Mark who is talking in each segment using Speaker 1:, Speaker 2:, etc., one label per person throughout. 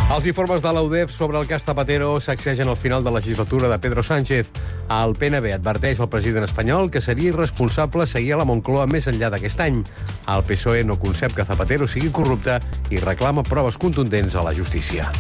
Speaker 1: Els informes de l'UDEF sobre el cas Zapatero sacsegen al final de la legislatura de Pedro Sánchez. El PNB adverteix al president espanyol que seria irresponsable seguir a la Moncloa més enllà d'aquest any. El PSOE no concep que Zapatero sigui corrupte i reclama proves contundents a la justícia.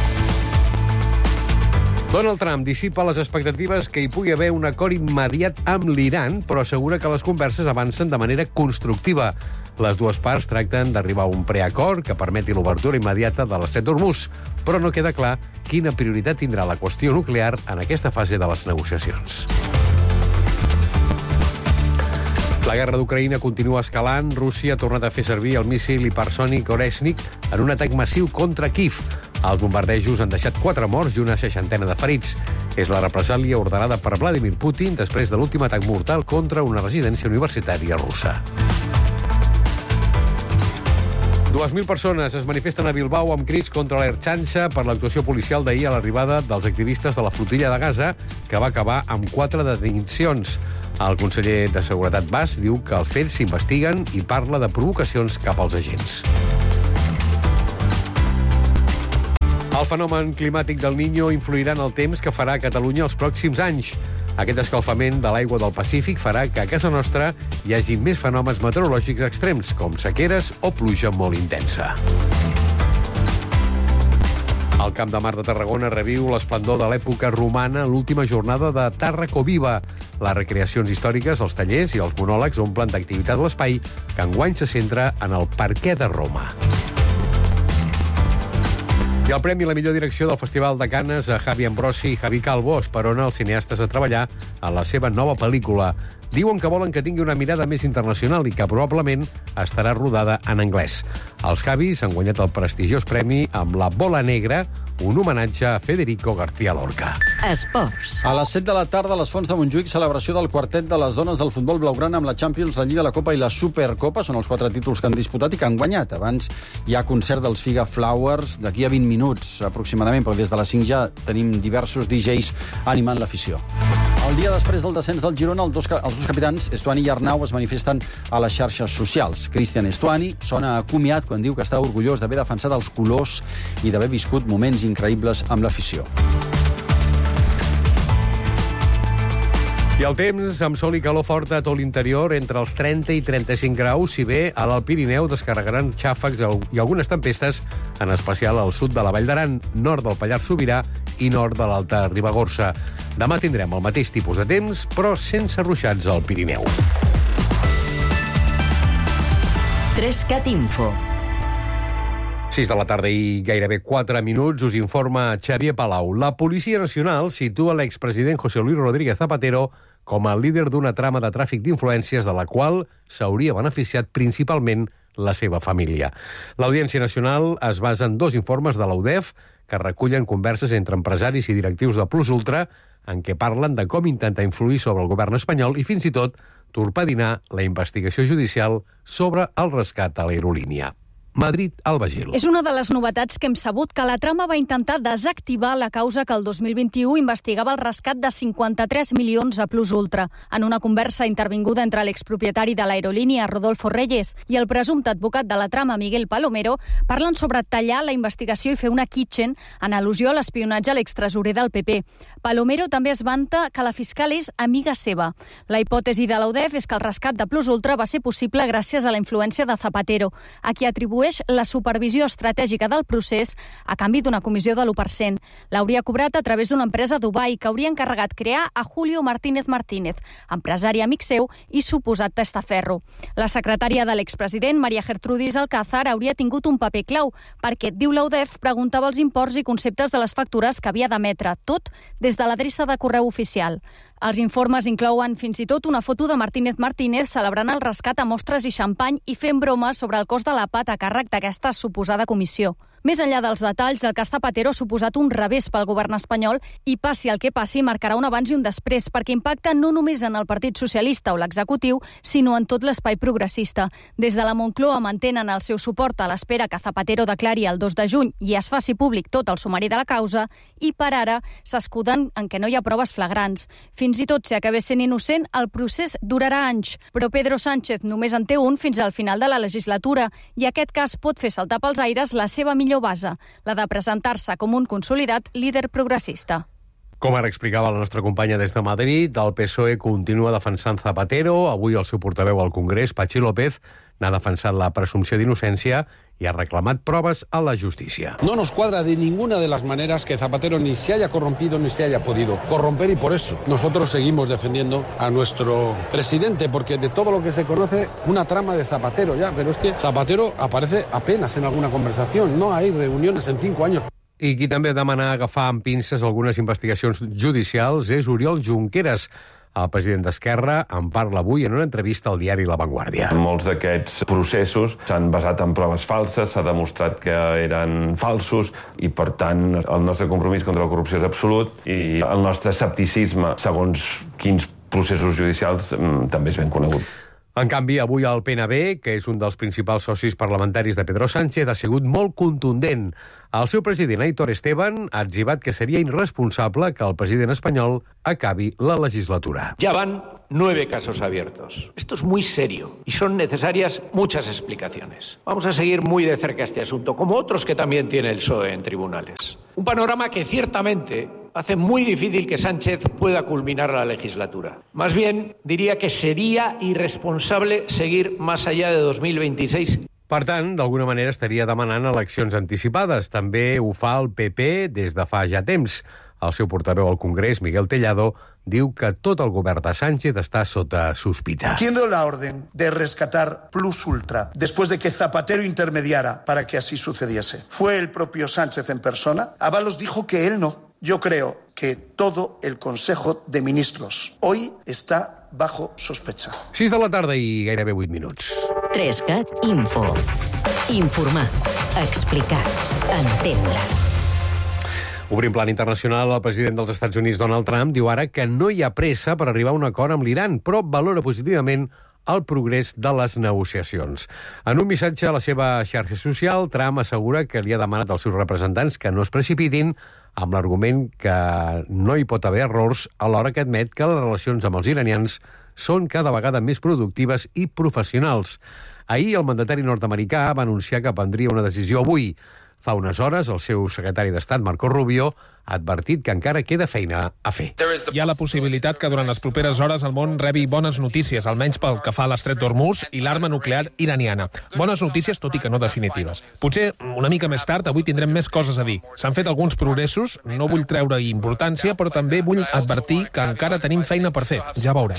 Speaker 1: Donald Trump dissipa les expectatives que hi pugui haver un acord immediat amb l'Iran, però assegura que les converses avancen de manera constructiva. Les dues parts tracten d'arribar a un preacord que permeti l'obertura immediata de l'estret d'Hormuz, però no queda clar quina prioritat tindrà la qüestió nuclear en aquesta fase de les negociacions. La guerra d'Ucraïna continua escalant. Rússia ha tornat a fer servir el míssil hipersònic Oreshnik en un atac massiu contra Kíev. Els bombardejos han deixat 4 morts i una 60 de ferits. És la represàlia ordenada per Vladimir Putin després de l'últim atac mortal contra una residència universitària russa. 2.000 persones es manifesten a Bilbao amb crits contra l'Ertzaintza per l'actuació policial d'ahir a l'arribada dels activistes de la flotilla de Gaza, que va acabar amb 4 detencions. El conseller de Seguretat basc diu que els fets s'investiguen i parla de provocacions cap als agents. El fenomen climàtic del Niño influirà en el temps que farà a Catalunya els pròxims anys. Aquest escalfament de l'aigua del Pacífic farà que a casa nostra hi hagi més fenòmens meteorològics extrems, com sequeres o pluja molt intensa. El Camp de Mar de Tarragona reviu l'esplendor de l'època romana en l'última jornada de Tarraco-Viva. Les recreacions històriques, els tallers i els monòlegs omplen d'activitat l'espai, que enguany se centra en el Parquet de Roma. I el premi a la millor direcció del Festival de Canes a Javi Ambrosi i Javi Calvo esperona els cineastes a treballar en la seva nova pel·lícula. Diuen que volen que tingui una mirada més internacional i que probablement estarà rodada en anglès. Els Javis han guanyat el prestigiós premi amb La Bola Negra, un homenatge a Federico García Lorca.
Speaker 2: Esports.
Speaker 3: A les 7 de la tarda, a les Fonts de Montjuïc, celebració del quartet de les dones del futbol blaugrana amb la Champions, la Lliga, la Copa i la Supercopa. Són els 4 títols que han disputat i que han guanyat. Abans hi ha concert dels Figa Flowers d'aquí a 20 minuts aproximadament, però des de les 5 ja tenim diversos DJs animant l'afició. El dia després del descens del Girona, els dos capitans, Estuani i Arnau, es manifesten a les xarxes socials. Cristian Estuani sona acomiat quan diu que està orgullós d'haver defensat els colors i d'haver viscut moments increïbles amb l'afició.
Speaker 1: I el temps, amb sol i calor forta a tot l'interior, entre els 30 i 35 graus, si bé a l'Alt Pirineu descarregaran xàfecs i algunes tempestes, en especial al sud de la Vall d'Aran, nord del Pallars Sobirà i nord de l'Alta Ribagorça. Demà tindrem el mateix tipus de temps, però sense ruixats al Pirineu.
Speaker 2: 3CAT Info.
Speaker 1: 6 de la tarda i gairebé 4 minuts, us informa Xavier Palau. La Policia Nacional situa l'expresident José Luis Rodríguez Zapatero com a líder d'una trama de tràfic d'influències de la qual s'hauria beneficiat principalment la seva família. L'Audiència Nacional es basa en 2 informes de l'UDEF que recullen converses entre empresaris i directius de Plus Ultra en què parlen de com intentar influir sobre el govern espanyol i fins i tot torpedinar la investigació judicial sobre el rescat a l'aerolínia. Madrid, Alba Gil.
Speaker 4: És una de les novetats que hem sabut que la trama va intentar desactivar la causa que el 2021 investigava el rescat de 53 milions a Plus Ultra. En una conversa intervinguda entre l'expropietari de l'aerolínia, Rodolfo Reyes, i el presumpte advocat de la trama, Miguel Palomero, parlen sobre tallar la investigació i fer una kitchen en al·lusió a l'espionatge a l'extresorer del PP. Palomero també es vanta que la fiscal és amiga seva. La hipòtesi de l'UDEF és que el rescat de Plus Ultra va ser possible gràcies a la influència de Zapatero, a qui atribueix la supervisió estratègica del procés a canvi d'una comissió de l'1%. L'hauria cobrat a través d'una empresa a Dubai que hauria encarregat crear a Julio Martínez Martínez, empresari amic seu i suposat testaferro. La secretària de l'expresident, María Gertrudis Alcázar, hauria tingut un paper clau perquè, diu l'UDEF, preguntava els imports i conceptes de les factures que havia d'emetre, tot des de l'adreça de correu oficial. Els informes inclouen fins i tot una foto de Martínez Martínez celebrant el rescat a mostres i xampany i fent bromes sobre el cost de la pat a càrrec d'aquesta suposada comissió. Més enllà dels detalls, el cas Zapatero ha suposat un revés pel govern espanyol i, passi el que passi, marcarà un abans i un després, perquè impacta no només en el Partit Socialista o l'executiu, sinó en tot l'espai progressista. Des de la Moncloa mantenen el seu suport a l'espera que Zapatero declari el 2 de juny i es faci públic tot el sumari de la causa, i per ara s'escuden en què no hi ha proves flagrants. Fins i tot si acabés sent innocent, el procés durarà anys, però Pedro Sánchez només en té un fins al final de la legislatura i aquest cas pot fer saltar pels aires la seva millor millor base, la de presentar-se com un consolidat líder progressista.
Speaker 1: Com ara explicava la nostra companya des de Madrid, el PSOE continua defensant Zapatero. Avui el seu portaveu al Congrés, Patxi López, n'ha defensat la presumpció d'innocència y ha reclamat pruebas a la justicia.
Speaker 5: No nos cuadra de ninguna de las maneras que Zapatero ni se haya corrompido ni se haya podido corromper, y por eso nosotros seguimos defendiendo a nuestro presidente, porque de todo lo que se conoce, una trama de Zapatero ya, pero es que Zapatero aparece apenas en alguna conversación, no hay reuniones en 5 años.
Speaker 1: I qui també demana agafar amb pinces algunes investigacions judicials és Oriol Junqueras. El president d'Esquerra en parla avui en una entrevista al diari La Vanguardia.
Speaker 6: Molts d'aquests processos s'han basat en proves falses, s'ha demostrat que eren falsos i, per tant, el nostre compromís contra la corrupció és absolut i el nostre escepticisme segons quins processos judicials també és ben conegut.
Speaker 1: En canvi, avui el PNB, que és un dels principals socis parlamentaris de Pedro Sánchez, ha sigut molt contundent. El seu president, Aitor Esteban, ha etzibat que seria irresponsable que el president espanyol acabi la legislatura.
Speaker 7: Ya van 9 casos abiertos. Esto es muy serio y son necesarias muchas explicaciones. Vamos a seguir muy de cerca este asunto, como otros que también tiene el PSOE en tribunales. Un panorama que ciertamente hace muy difícil que Sánchez pueda culminar la legislatura. Más bien, diría que sería irresponsable seguir más allá de 2026.
Speaker 1: Per tant, d'alguna manera estaria demanant eleccions anticipades. També ho fa el PP des de fa ja temps. El seu portaveu al Congrés, Miguel Tellado, diu que tot el govern de Sánchez està sota sospita.
Speaker 8: ¿Quién dio la orden de rescatar Plus Ultra después de que Zapatero intermediara para que así sucediese? ¿Fue el propio Sánchez en persona? Ábalos dijo que él no. Yo creo que todo el Consejo de Ministros hoy está bajo sospecha.
Speaker 1: 6 de la tarda i gairebé 8 minuts.
Speaker 2: 3CAT Info. Informar, explicar, entendre.
Speaker 1: Obrim plan internacional, el president dels Estats Units, Donald Trump, diu ara que no hi ha pressa per arribar a un acord amb l'Iran, però valora positivament el progrés de les negociacions. En un missatge a la seva xarxa social, Trump assegura que li ha demanat als seus representants que no es precipitin, amb l'argument que no hi pot haver errors, alhora que admet que les relacions amb els iranians són cada vegada més productives i professionals. Ahir el mandatari nord-americà va anunciar que prendria una decisió avui. Fa unes hores, el seu secretari d'Estat, Marco Rubio, ha advertit que encara queda feina a fer.
Speaker 9: Hi ha la possibilitat que durant les properes hores el món rebi bones notícies, almenys pel que fa a l'estret d'Hormuz i l'arma nuclear iraniana. Bones notícies, tot i que no definitives. Potser una mica més tard, avui tindrem més coses a dir. S'han fet alguns progressos, no vull treure importància, però també vull advertir que encara tenim feina per fer. Ja veurem.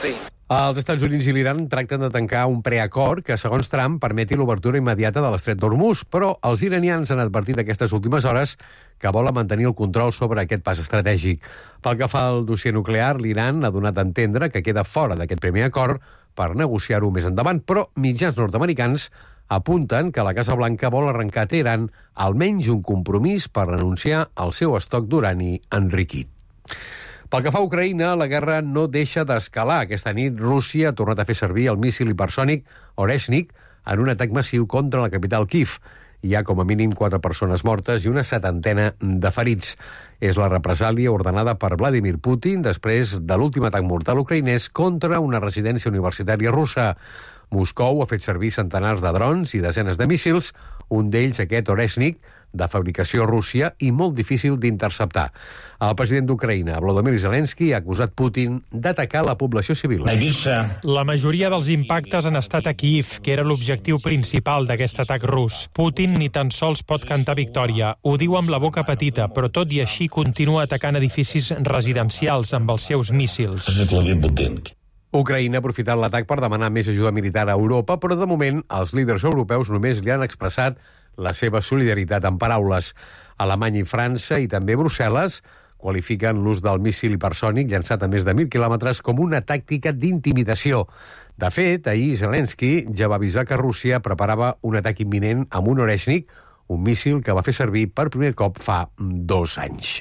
Speaker 1: Els Estats Units i l'Iran tracten de tancar un preacord que, segons Trump, permeti l'obertura immediata de l'estret d'Hormuz, però els iranians han advertit aquestes últimes hores que volen mantenir el control sobre aquest pas estratègic. Pel que fa al dossier nuclear, l'Iran ha donat a entendre que queda fora d'aquest primer acord per negociar-ho més endavant, però mitjans nord-americans apunten que la Casa Blanca vol arrencar a Teheran almenys un compromís per renunciar al seu estoc d'urani enriquit. Pel que fa a Ucraïna, la guerra no deixa d'escalar. Aquesta nit Rússia ha tornat a fer servir el míssil hipersònic Oreshnik en un atac massiu contra la capital Kyiv. Hi ha com a mínim 4 persones mortes i una 70 de ferits. És la represàlia ordenada per Vladimir Putin després de l'últim atac mortal ucraïnès contra una residència universitària russa. Moscou ha fet servir centenars de drons i desenes de míssils, un d'ells aquest Oreshnik, de fabricació Rússia i molt difícil d'interceptar. El president d'Ucraïna, Volodymyr Zelensky, ha acusat Putin d'atacar la població civil.
Speaker 10: La majoria dels impactes han estat a Kyiv, que era l'objectiu principal d'aquest atac rus. Putin ni tan sols pot cantar victòria. Ho diu amb la boca petita, però tot i així continua atacant edificis residencials amb els seus míssils.
Speaker 1: Ucraïna ha aprofitat l'atac per demanar més ajuda militar a Europa, però de moment els líders europeus només li han expressat la seva solidaritat en paraules. Alemanya i França, i també Brussel·les, qualifiquen l'ús del míssil hipersònic llançat a més de 1.000 quilòmetres com una tàctica d'intimidació. De fet, ahir Zelensky ja va avisar que Rússia preparava un atac imminent amb un Oreshnik, un míssil que va fer servir per primer cop fa 2 anys.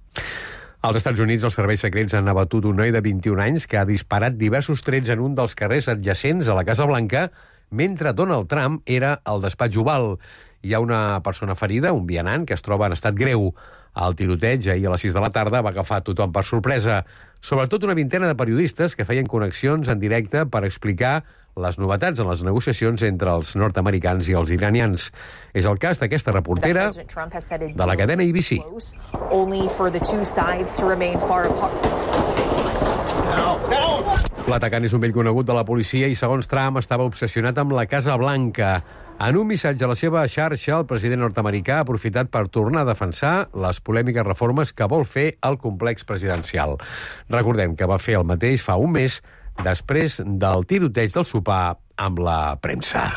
Speaker 1: Als Estats Units, els serveis secrets han abatut un noi de 21 anys que ha disparat diversos trets en un dels carrers adjacents a la Casa Blanca mentre Donald Trump era al despatx Oval. Hi ha una persona ferida, un vianant, que es troba en estat greu. El tiroteig ahir a les 6 de la tarda va agafar tothom per sorpresa, sobretot una vintena de periodistes que feien connexions en directe per explicar les novetats en les negociacions entre els nord-americans i els iranians. És el cas d'aquesta reportera de la cadena ABC. L'atacant és un vell conegut de la policia i, segons Trump, estava obsessionat amb la Casa Blanca. En un missatge a la seva xarxa, el president nord-americà ha aprofitat per tornar a defensar les polèmiques reformes que vol fer el complex presidencial. Recordem que va fer el mateix fa un mes, després del tiroteig del sopar amb la premsa.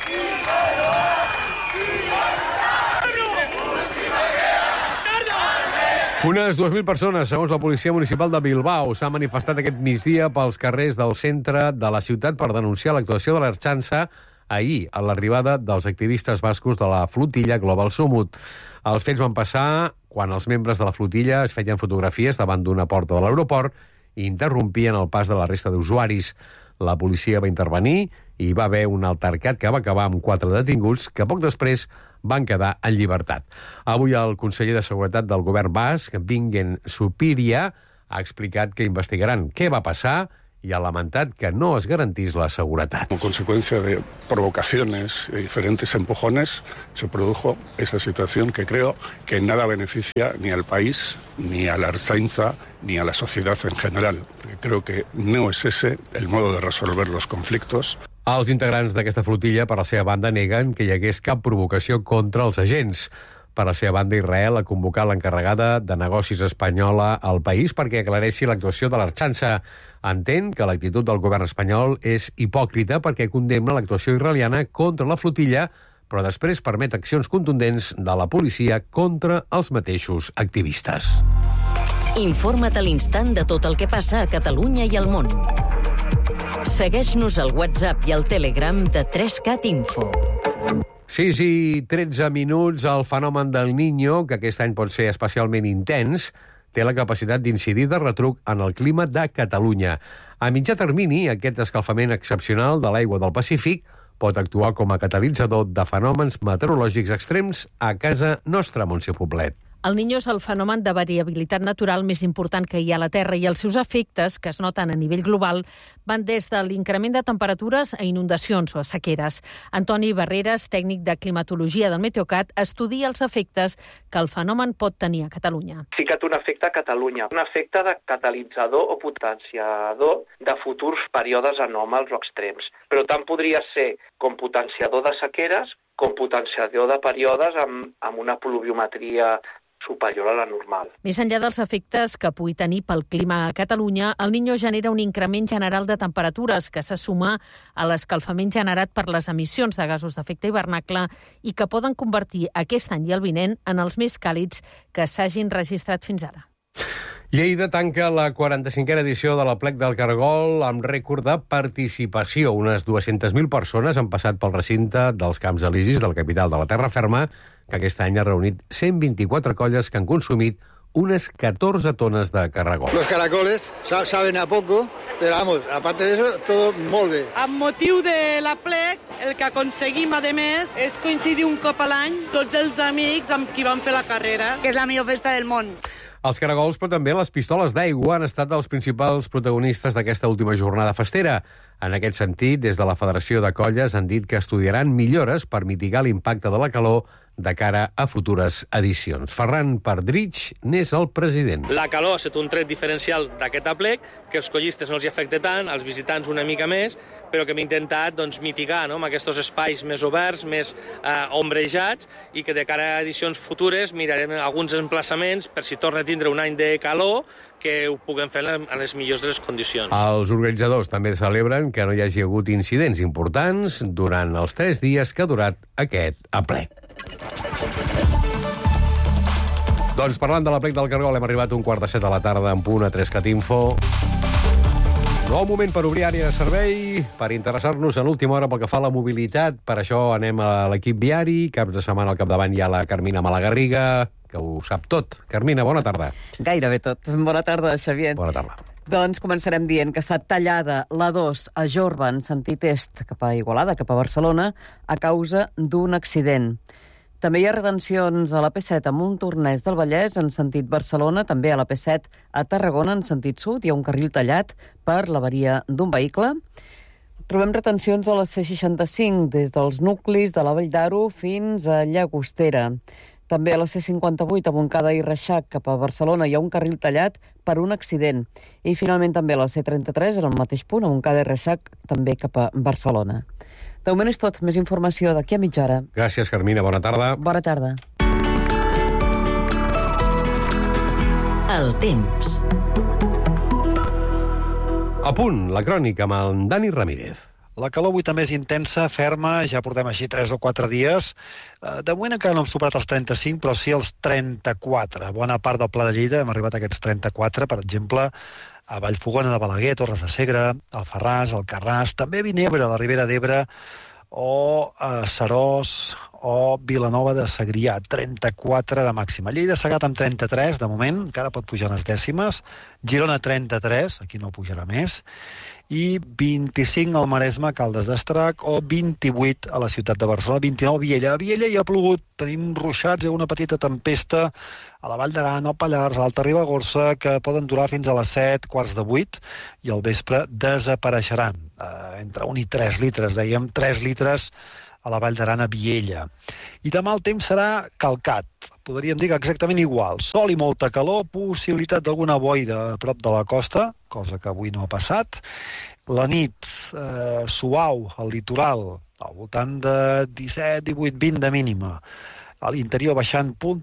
Speaker 1: Unes 2.000 persones, segons la policia municipal de Bilbao, s'han manifestat aquest migdia pels carrers del centre de la ciutat per denunciar l'actuació de l'Ertzaintza ahir, a l'arribada dels activistes bascos de la flotilla Global Sumut. Els fets van passar quan els membres de la flotilla es feien fotografies davant d'una porta de l'aeroport i interrompien el pas de la resta d'usuaris. La policia va intervenir i hi va haver un altercat que va acabar amb 4 detinguts que poc després van quedar en llibertat. Avui el conseller de Seguretat del govern basc, Bingen Zupiria, ha explicat que investigaran què va passar y ha lamentat que no es garantís la seguretat.
Speaker 11: Como consecuencia de provocaciones y diferentes empujones, se produjo esa situación que creo que en nada beneficia ni al país, ni a la Ertzaintza, ni a la sociedad en general. Creo que no es ese el modo de resolver los conflictos.
Speaker 1: Els integrants d'aquesta flotilla, per la seva banda, neguen que hi hagués cap provocació contra els agents. Per la seva banda, Israel ha convocat l'encarregada de negocis espanyola al país perquè aclareixi l'actuació de l'Ertzaintza. Entén que l'actitud del govern espanyol és hipòcrita perquè condemna l'actuació israeliana contra la flotilla, però després permet accions contundents de la policia contra els mateixos activistes.
Speaker 2: Informa't a l'instant de tot el que passa a Catalunya i al món. Segueix-nos al WhatsApp i al Telegram de 3CAT Info.
Speaker 1: 6 i 13 minuts, el fenomen del Niño, que aquest any pot ser especialment intens, té la capacitat d'incidir de retruc en el clima de Catalunya. A mitjà termini, aquest escalfament excepcional de l'aigua del Pacífic pot actuar com a catalitzador de fenòmens meteorològics extrems a casa nostra, Montse Poblet.
Speaker 12: El Niño és el fenomen de variabilitat natural més important que hi ha a la Terra i els seus efectes, que es noten a nivell global, van des de l'increment de temperatures a inundacions o a sequeres. Antoni Barreras, tècnic de climatologia del Meteocat, estudia els efectes que el fenomen pot tenir a Catalunya.
Speaker 13: Sí que té un efecte a Catalunya, un efecte de catalitzador o potenciador de futurs períodes anòmals o extrems. Però tant podria ser com potenciador de sequeres com potenciador de períodes amb una pluviometria superior a la normal.
Speaker 12: Més enllà dels efectes que pugui tenir pel clima a Catalunya, el Niño genera un increment general de temperatures que se suma a l'escalfament generat per les emissions de gasos d'efecte hivernacle i que poden convertir aquest any i el vinent en els més càlids que s'hagin registrat fins ara.
Speaker 1: Lleida tanca la 45a edició de la Plec del Cargol amb rècord de participació. Unes 200.000 persones han passat pel recinte dels Camps Elisis del capital de la Terra Ferma, que aquest any ha reunit 124 colles que han consumit unes 14 tones de caragol.
Speaker 14: Los caracoles saben a poco, pero vamos, aparte de eso, todo molt bé.
Speaker 15: Amb motiu de la Plec, el que aconseguim, a més, és coincidir un cop a l'any tots els amics amb qui van fer la carrera, que és la millor festa del món.
Speaker 1: Els caragols, però també les pistoles d'aigua, han estat els principals protagonistes d'aquesta última jornada festera. En aquest sentit, des de la Federació de Colles han dit que estudiaran millores per mitigar l'impacte de la calor de cara a futures edicions. Ferran Pardrich n'és el president.
Speaker 16: La calor ha estat un tret diferencial d'aquest aplec, que els collistes no els hi afecta tant, als visitants una mica més, però que hem intentat mitigar amb aquests espais més oberts, més ombrejats, i que de cara a edicions futures mirarem alguns emplaçaments per si torna a tindre un any de calor, que ho puguem fer en les millors de les condicions.
Speaker 1: Els organitzadors també celebren que no hi hagi hagut incidents importants durant els 3 dies que ha durat aquest aplec. Doncs parlant de l'aplec del Cargol, hem arribat a 6:15 de la tarda en punt a 3CAT Info. Nou moment per obrir àrea de servei, per interessar-nos en l'última hora pel que fa a la mobilitat. Per això anem a l'equip viari. Caps de setmana al capdavant hi ha la Carmina Malagarriga, que ho sap tot. Carmina, bona tarda.
Speaker 17: Gairebé tot. Bona tarda, Xavier.
Speaker 1: Bona tarda.
Speaker 17: Doncs començarem dient que està tallada la 2 a Jorba en sentit est cap a Igualada, cap a Barcelona, a causa d'un accident. També hi ha retencions a la P7 a Montornès del Vallès en sentit Barcelona, també a la P7 a Tarragona en sentit sud. Hi ha un carril tallat per l'avaria d'un vehicle. Trobem retencions a la C65 des dels nuclis de la Vall d'Aro fins a Llagostera. També a la C58 a Montcada i Reixac cap a Barcelona hi ha un carril tallat per un accident. I finalment també a la C33, en el mateix punt, a Montcada i Reixac, també cap a Barcelona. De moment és tot. Més informació d'aquí a mitja hora.
Speaker 1: Gràcies, Carmina. Bona tarda.
Speaker 17: Bona tarda.
Speaker 2: El temps.
Speaker 1: A punt, la crònica amb el Dani Ramírez.
Speaker 18: La calor avui també és intensa, ferma, ja portem així 3 o 4 dies. De moment encara no hem superat els 35, però sí els 34. Bona part del Pla de Lleida hem arribat a aquests 34, per exemple, a Vallfogona de Balaguer, Torres de Segre, Alfarràs, Alcarràs, també a Vinebre, a la Ribera d'Ebre, o a Seròs, o Vilanova de Segrià, 34 de màxima. Lleida Segat amb 33, de moment, encara pot pujar unes dècimes. Girona 33, aquí no pujarà més. I 25 al Maresme, Caldes d'Estrac, o 28 a la ciutat de Barcelona, 29 a Viella. A Viella hi ha plogut, tenim ruixats, hi ha una petita tempesta a la Vall d'Aran, al Pallars, a l'Alta Ribagorça, que poden durar fins a les 7, quarts de 8, i al vespre desapareixeran. Entre 1 i 3 litres, dèiem, 3 litres a la Vall d'Aran, a Viella. I demà el temps serà calcat, podríem dir que exactament igual. Sol i molta calor, possibilitat d'alguna boira a prop de la costa, cosa que avui no ha passat. La nit, suau al litoral, al voltant de 17, 18, 20 de mínima. A l'interior baixant